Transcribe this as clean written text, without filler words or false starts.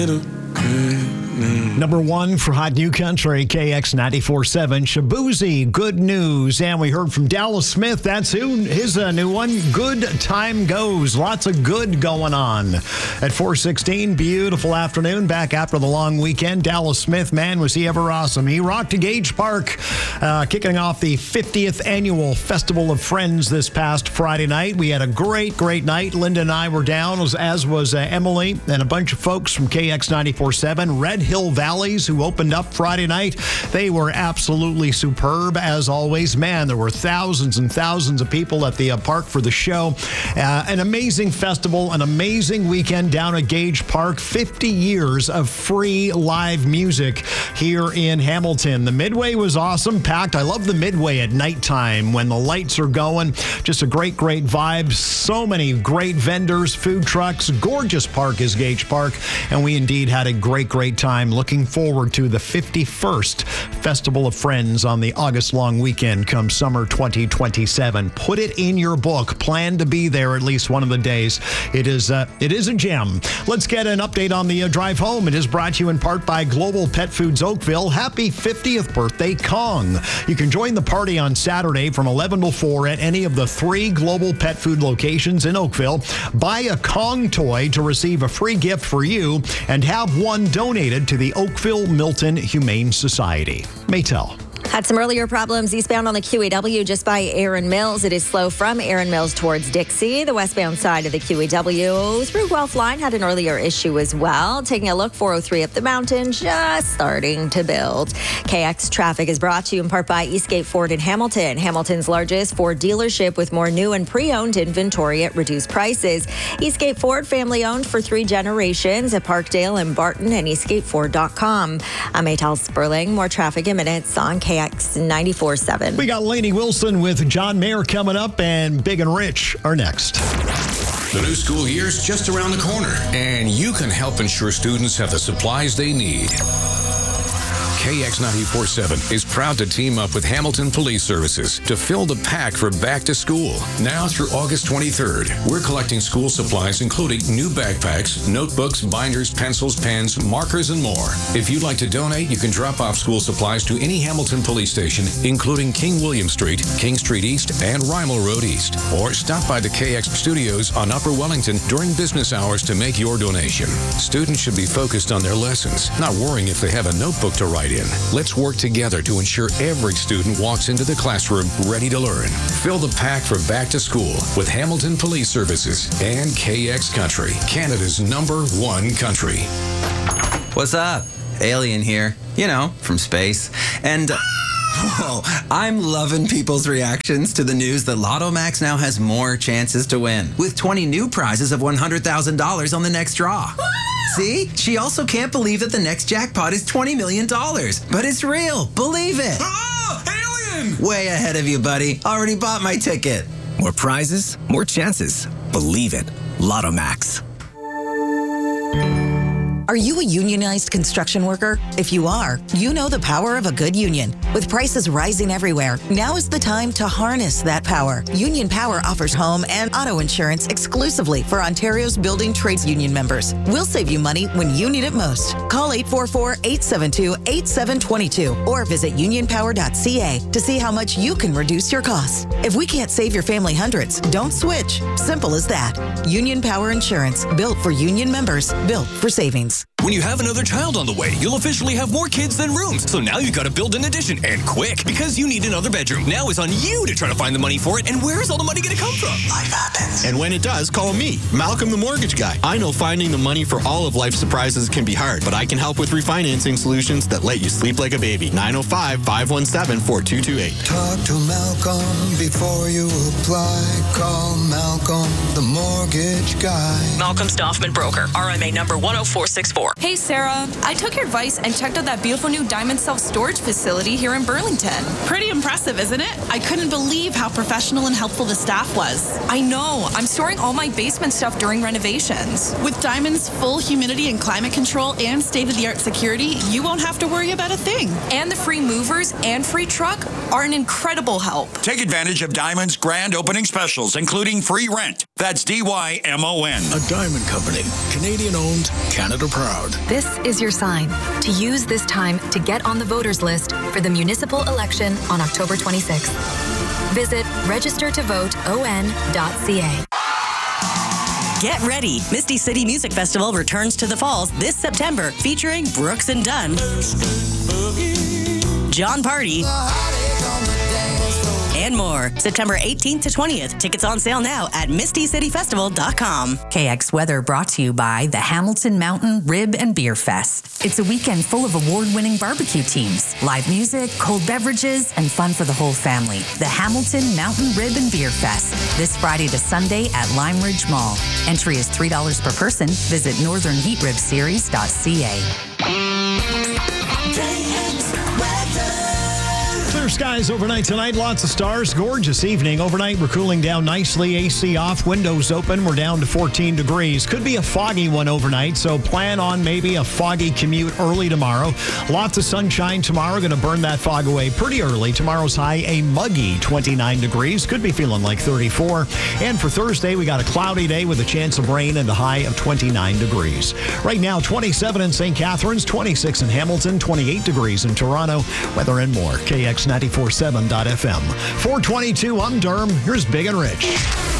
Number one for Hot New Country, KX 94.7, Shaboozey, Good News. And we heard from Dallas Smith. That's his new one, Good Time Goes. Lots of good going on. At 4:16, beautiful afternoon, back after the long weekend. Dallas Smith, man, was he ever awesome. He rocked Gage Park, kicking off the 50th annual Festival of Friends this past Friday night. We had a great night. Linda and I were down, as was Emily and a bunch of folks from KX 94.7. Red Hill Valleys, who opened up Friday night. They were absolutely superb, as always. Man, there were thousands and thousands of people at the park for the show. An amazing festival, an amazing weekend down at Gage Park. 50 years of free live music here in Hamilton. The Midway was awesome, packed. I love the Midway at nighttime when the lights are going. Just a great vibe. So many great vendors, food trucks. Gorgeous park is Gage Park, and we indeed had a great time. Looking forward to the 51st Festival of Friends on the August long weekend come summer 2027. Put it in your book. Plan to be there at least one of the days. It is a gem. Let's get an update on the drive home. It is brought to you in part by Global Pet Foods Oakville. Happy 50th birthday, Kong. You can join the party on Saturday from 11 till 4 at any of the 3 Global Pet Food locations in Oakville. Buy a Kong toy to receive a free gift for you and have one donated to the Oakville Milton Humane Society. Maytel. Had some earlier problems eastbound on the QEW just by Aaron Mills. It is slow from Aaron Mills towards Dixie. The westbound side of the QEW through Guelph Line had an earlier issue as well. Taking a look, 403 up the mountain, just starting to build. KX traffic is brought to you in part by Eastgate Ford in Hamilton. Hamilton's largest Ford dealership with more new and pre-owned inventory at reduced prices. Eastgate Ford, family owned for 3 generations at Parkdale and Barton and EastgateFord.com. I'm Maytel Sperling. More traffic in minutes on KX 94.7. We got Lainey Wilson with John Mayer coming up, and Big and Rich are next. The new school year's just around the corner, and you can help ensure students have the supplies they need. KX 94.7 is proud to team up with Hamilton Police Services to fill the pack for back to school. Now through August 23rd, we're collecting school supplies including new backpacks, notebooks, binders, pencils, pens, markers, and more. If you'd like to donate, you can drop off school supplies to any Hamilton police station, including King William Street, King Street East, and Rymel Road East. Or stop by the KX studios on Upper Wellington during business hours to make your donation. Students should be focused on their lessons, not worrying if they have a notebook to write in. Let's work together to ensure every student walks into the classroom ready to learn. Fill the pack for back to school with Hamilton Police Services and KX Country, Canada's #1 country. What's up? Alien here, from space. And I'm loving people's reactions to the news that Lotto Max now has more chances to win, with 20 new prizes of $100,000 on the next draw. See? She also can't believe that the next jackpot is $20 million. But it's real. Believe it. Oh, alien! Way ahead of you, buddy. Already bought my ticket. More prizes, more chances. Believe it. Lotto Max. Are you a unionized construction worker? If you are, you know the power of a good union. With prices rising everywhere, now is the time to harness that power. Union Power offers home and auto insurance exclusively for Ontario's building trades union members. We'll save you money when you need it most. Call 844-872-8722 or visit unionpower.ca to see how much you can reduce your costs. If we can't save your family hundreds, don't switch. Simple as that. Union Power Insurance, built for union members, built for savings. When you have another child on the way, you'll officially have more kids than rooms. So now you got to build an addition, and quick, because you need another bedroom. Now it's on you to try to find the money for it, and where is all the money going to come from? Life happens. And when it does, call me, Malcolm the Mortgage Guy. I know finding the money for all of life's surprises can be hard, but I can help with refinancing solutions that let you sleep like a baby. 905-517-4228. Talk to Malcolm before you apply. Call Malcolm the Mortgage Guy. Malcolm Stoffman Broker, RMA number 10464. Hey, Sarah. I took your advice and checked out that beautiful new Diamond self-storage facility here in Burlington. Pretty impressive, isn't it? I couldn't believe how professional and helpful the staff was. I know. I'm storing all my basement stuff during renovations. With Diamond's full humidity and climate control and state-of-the-art security, you won't have to worry about a thing. And the free movers and free truck are an incredible help. Take advantage of Diamond's grand opening specials, including free rent. That's DYMON. A diamond company. Canadian owned, Canada proud. This is your sign to use this time to get on the voters list for the municipal election on October 26th. Visit registertovoteon.ca. Get ready. Misty City Music Festival returns to the Falls this September, featuring Brooks and Dunn, John Party, and more. September 18th to 20th. Tickets on sale now at mistycityfestival.com. KX Weather brought to you by the Hamilton Mountain Rib and Beer Fest. It's a weekend full of award-winning barbecue teams, live music, cold beverages, and fun for the whole family. The Hamilton Mountain Rib and Beer Fest, this Friday to Sunday at Lime Ridge Mall. Entry is $3 per person. Visit northernheatribseries.ca. Clear skies overnight tonight. Lots of stars. Gorgeous evening. Overnight, we're cooling down nicely. AC off, windows open. We're down to 14 degrees. Could be a foggy one overnight, so plan on maybe a foggy commute early tomorrow. Lots of sunshine tomorrow. Going to burn that fog away pretty early. Tomorrow's high, a muggy 29 degrees. Could be feeling like 34. And for Thursday, we got a cloudy day with a chance of rain and a high of 29 degrees. Right now, 27 in St. Catharines, 26 in Hamilton, 28 degrees in Toronto. Weather and more. KX947.FM. 422, I'm Durham. Here's Big and Rich.